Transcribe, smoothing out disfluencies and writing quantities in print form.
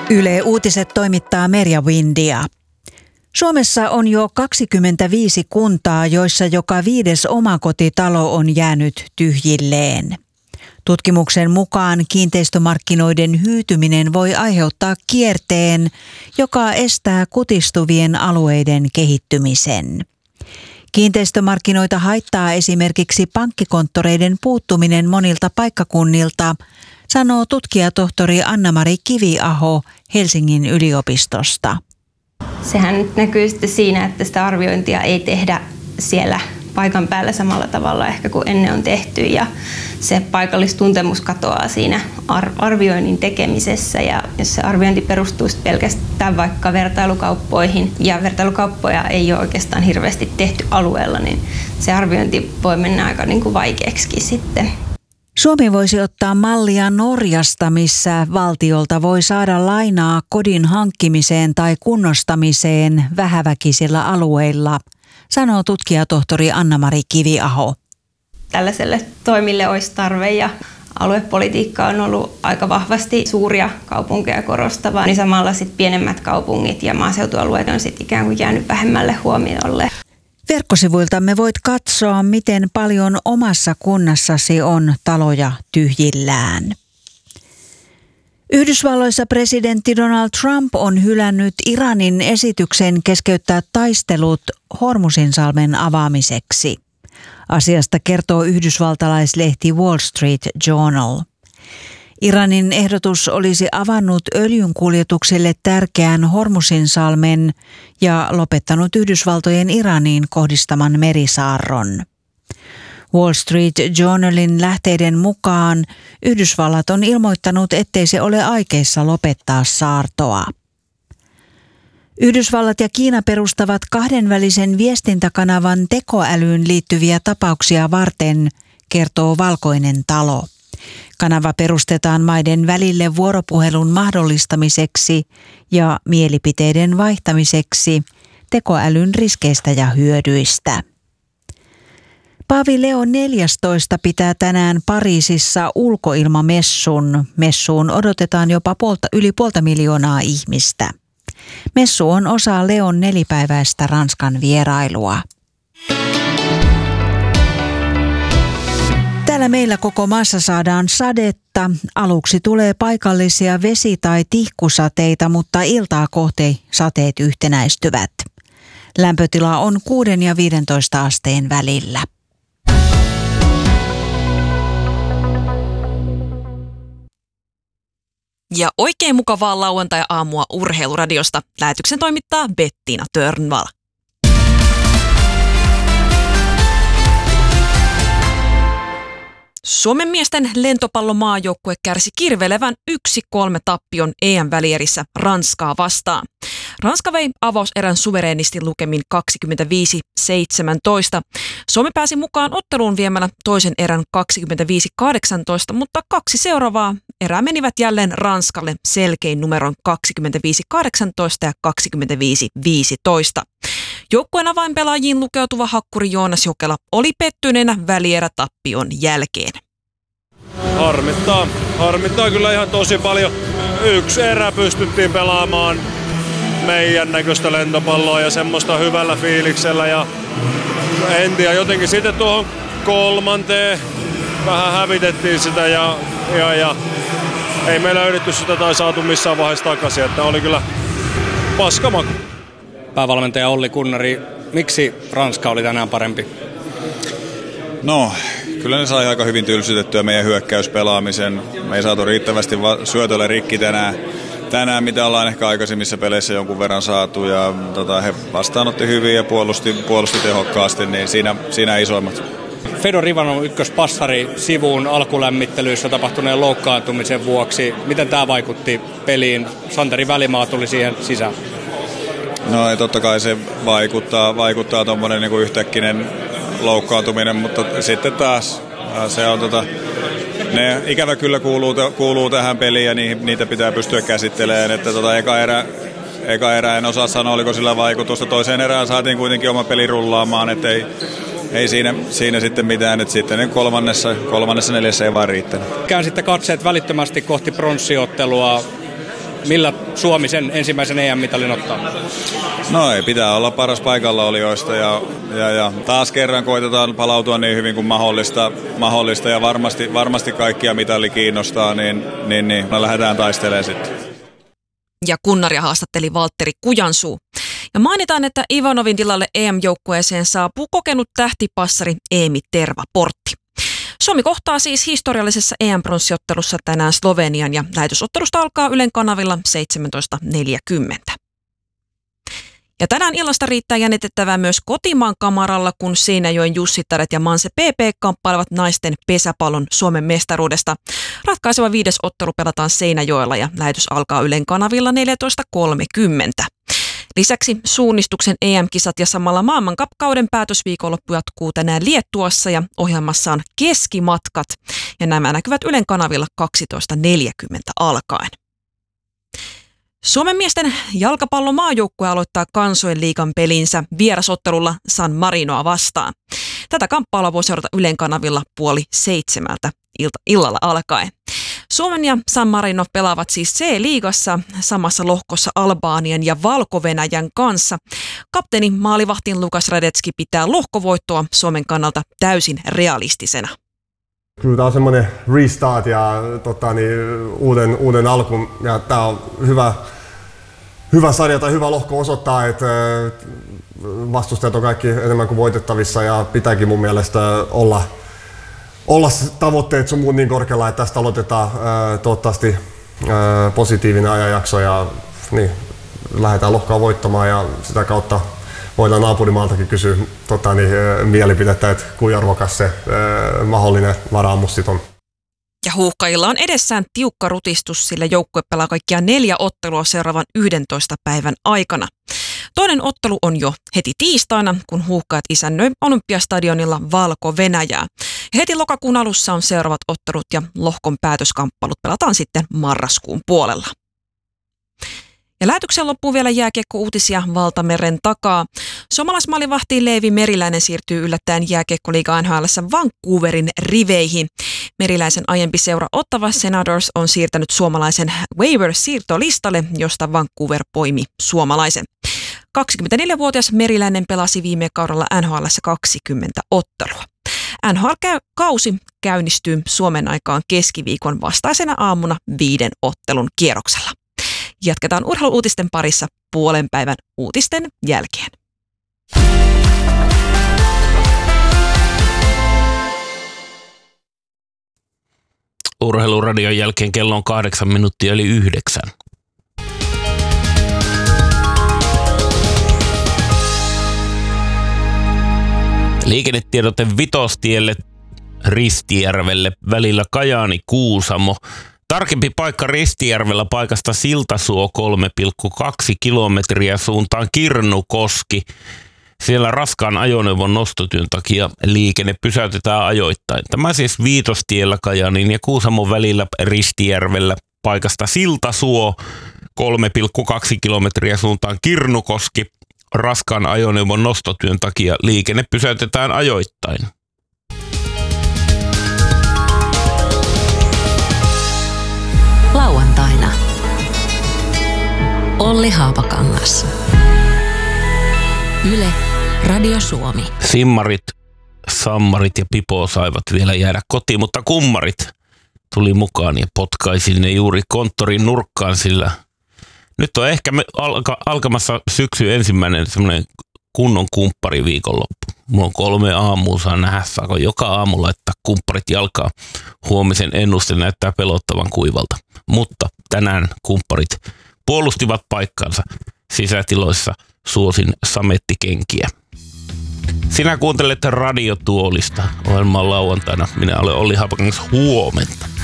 Yle Uutiset toimittaa Merja Windia. Suomessa on jo 25 kuntaa, joissa joka 5. omakotitalo on jäänyt tyhjilleen. Tutkimuksen mukaan kiinteistömarkkinoiden hyytyminen voi aiheuttaa kierteen, joka estää kutistuvien alueiden kehittymisen. Kiinteistömarkkinoita haittaa esimerkiksi pankkikonttoreiden puuttuminen monilta paikkakunnilta, sanoo tutkijatohtori Anna-Mari Kiviaho Helsingin yliopistosta. Sehän nyt näkyy sitten siinä, että sitä arviointia ei tehdä siellä paikan päällä samalla tavalla ehkä kuin ennen on tehty, ja se paikallistuntemus katoaa siinä arvioinnin tekemisessä, ja jos se arviointi perustuu pelkästään vaikka vertailukauppoihin ja vertailukauppoja ei ole oikeastaan hirveästi tehty alueella, niin se arviointi voi mennä aika vaikeaksikin sitten. Suomi voisi ottaa mallia Norjasta, missä valtiolta voi saada lainaa kodin hankkimiseen tai kunnostamiseen vähäväkisillä alueilla, sanoo tutkijatohtori Anna-Mari Kiviaho. Tällaiselle toimille olisi tarve, ja aluepolitiikka on ollut aika vahvasti suuria kaupunkeja korostavaa, niin samalla sitten pienemmät kaupungit ja maaseutualueet on sitten ikään kuin jäänyt vähemmälle huomiolle. Verkkosivuiltamme voit katsoa, miten paljon omassa kunnassasi on taloja tyhjillään. Yhdysvalloissa presidentti Donald Trump on hylännyt Iranin esityksen keskeyttää taistelut Hormuzinsalmen avaamiseksi. Asiasta kertoo yhdysvaltalaislehti Wall Street Journal. Iranin ehdotus olisi avannut öljynkuljetukselle tärkeän Hormuzinsalmen ja lopettanut Yhdysvaltojen Iraniin kohdistaman merisaarron. Wall Street Journalin lähteiden mukaan Yhdysvallat on ilmoittanut, ettei se ole aikeissa lopettaa saartoa. Yhdysvallat ja Kiina perustavat kahdenvälisen viestintäkanavan tekoälyyn liittyviä tapauksia varten, kertoo Valkoinen talo. Kanava perustetaan maiden välille vuoropuhelun mahdollistamiseksi ja mielipiteiden vaihtamiseksi tekoälyn riskeistä ja hyödyistä. Paavi Leo XIV pitää tänään Pariisissa ulkoilmamessun. Messuun odotetaan jopa yli 500,000 ihmistä. Messu on osa Leon 4-päiväistä Ranskan vierailua. Täällä meillä koko maassa saadaan sadetta. Aluksi tulee paikallisia vesi- tai tihkusateita, mutta iltaa kohti sateet yhtenäistyvät. Lämpötila on 6 ja 15 asteen välillä. Ja oikein mukavaa lauantai-aamua Urheiluradiosta. Lähetyksen toimittaa Bettina Törnvall. Suomen miesten lentopallomaajoukkue kärsi kirvelevän 1-3 tappion EM-välierissä Ranskaa vastaan. Ranska vei avauserän suvereenisti lukemin 25-17. Suomi pääsi mukaan otteluun viemällä toisen erän 25-18, mutta 2 seuraavaa erää menivät jälleen Ranskalle selkein numeron 25-18 ja 25-15. Joukkueen avainpelaajiin lukeutuva hakkuri Joonas Jokela oli pettyneenä välierätappion jälkeen. Harmittaa kyllä ihan tosi paljon. 1 erä pystyttiin pelaamaan meidän näköistä lentopalloa ja semmoista hyvällä fiiliksellä. Ja en tiedä, jotenkin sitten tuohon 3. vähän hävitettiin sitä ja ei me löydetty sitä tai saatu missään vaiheessa takaisin. Että oli kyllä paskamaku. Päävalmentaja Olli Kunnari, miksi Ranska oli tänään parempi? No, kyllä ne sai aika hyvin tylsytettyä meidän hyökkäyspelaamisen. Me ei saatu riittävästi syötölle rikki tänään, mitä ollaan ehkä aikaisemmissa peleissä jonkun verran saatu. Ja he vastaanotti hyvin ja puolusti tehokkaasti, niin siinä isoimmat. Fedor Ivanov ykköspassari sivuun alkulämmittelyissä tapahtuneen loukkaantumisen vuoksi. Miten tämä vaikutti peliin? Santeri Välimaa tuli siihen sisään. No, totta kai se vaikuttaa tuommoinen niin yhtäkkinen loukkaantuminen, mutta sitten taas se on ne ikävä kyllä kuuluu tähän peliin ja niitä pitää pystyä käsittelemään, että eka erä en osaa sanoa, oliko sillä vaikutusta. Toiseen erään saatiin kuitenkin oma peli rullaamaan, että ei siinä sitten mitään, että sitten kolmannessa 4 ei vaan riittänyt. Käänsitte katseet välittömästi kohti pronssiottelua. Millä Suomi sen ensimmäisen EM-mitalin ottaa? No ei, pitää olla paras paikallaolijoista ja taas kerran koitetaan palautua niin hyvin kuin mahdollista ja varmasti kaikkia mitalli kiinnostaa, niin me lähdetään taistelemaan sitten. Ja kunnaria haastatteli Valtteri Kujansuu. Ja mainitaan, että Ivanovin tilalle EM-joukkueeseen saapuu kokenut tähtipassari Eemi Tervaportti. Suomi kohtaa siis historiallisessa EM-pronssiottelussa tänään Slovenian ja lähetysottelusta alkaa Ylen kanavilla 17.40. Ja tänään illasta riittää jännitettävää myös kotimaan kamaralla, kun Seinäjoen Jussittaret ja Manse PP kamppailevat naisten pesäpallon Suomen mestaruudesta. Ratkaiseva 5. ottelu pelataan Seinäjoella ja lähetys alkaa Ylen kanavilla 14.30. Lisäksi suunnistuksen EM-kisat ja samalla maailmankapkauden päätösviikonloppu jatkuu tänään Liettuassa ja ohjelmassa on keskimatkat. Ja nämä näkyvät Ylen kanavilla 12.40 alkaen. Suomen miesten jalkapallomaajoukkue aloittaa kansojen liigan pelinsä vierasottelulla San Marinoa vastaan. Tätä kamppailua voi seurata Ylen kanavilla 6:30 illalla alkaen. Suomen ja San Marino pelaavat siis C-liigassa samassa lohkossa Albanian ja Valko-Venäjän kanssa. Kapteeni maalivahtin Lukas Radetski pitää lohkovoittoa Suomen kannalta täysin realistisena. Kyllä tämä on semmoinen restart ja uuden alku ja tämä on hyvä sarja tai hyvä lohko osoittaa, että vastustajat on kaikki enemmän kuin voitettavissa ja pitääkin mun mielestä olla tavoitteet sun muut niin korkealla, että tästä aloitetaan toivottavasti positiivinen ajanjakso ja niin, lähdetään lohkoa voittamaan ja sitä kautta voidaan naapurimaaltakin kysyä mielipidettä, että kuinka arvokas se mahdollinen varaamus sit on. Ja huuhkajilla on edessään tiukka rutistus, sillä joukkue pelaa kaikkiaan 4 ottelua seuraavan 11 päivän aikana. Toinen ottelu on jo heti tiistaina, kun huuhkajat isännöi Olympiastadionilla Valko-Venäjää. Ja heti lokakuun alussa on seuraavat ottelut ja lohkon päätöskamppalut pelataan sitten marraskuun puolella. Ja lähetyksen loppuu vielä jääkiekko-uutisia Valtameren takaa. Suomalaismaalivahti Leevi Meriläinen siirtyy yllättäen jääkiekkoliiga NHL:ssä Vancouverin riveihin. Meriläisen aiempi seura Ottawa Senators on siirtänyt suomalaisen waiver-siirtolistalle, josta Vancouver poimi suomalaisen. 24-vuotias Meriläinen pelasi viime kaudella NHL:ssä 20 ottelua. NHL-kausi käynnistyy Suomen aikaan keskiviikon vastaisena aamuna 5 ottelun kierroksella. Jatketaan urheiluuutisten parissa puolen päivän uutisten jälkeen. Urheiluradion jälkeen kello on 8 minuuttia eli 9. Liikennetiedote Vitostielle Ristijärvelle välillä Kajaani-Kuusamo. Tarkempi paikka Ristijärvellä paikasta Siltasuo 3,2 kilometriä suuntaan Kirnukoski. Siellä raskaan ajoneuvon nostotyön takia liikenne pysäytetään ajoittain. Tämä siis Viitostiellä Kajaanin ja Kuusamon välillä Ristijärvellä paikasta Siltasuo 3,2 kilometriä suuntaan Kirnukoski. Raskaan ajoneuvon nostotyön takia liikenne pysäytetään ajoittain. Lauantaina Olli Haapakangas. Yle, Radio Suomi. Simmarit, Sammarit ja Pipo saivat vielä jäädä kotiin, mutta kummarit tuli mukaan ja potkaisi ne juuri konttorin nurkkaan, sillä nyt on ehkä alkamassa syksy ensimmäinen semmoinen kunnon kumppari viikonloppu. Mulla on 3 aamua, saa nähdä, saako joka aamu laittaa kumpparit jalkaa. Huomisen ennuste näyttää pelottavan kuivalta. Mutta tänään kumpparit puolustivat paikkansa sisätiloissa, suosin samettikenkiä. Sinä kuuntelet Radiotuolista. Ohjelma on lauantaina. Minä olen Olli Haapakangas. Huomenta.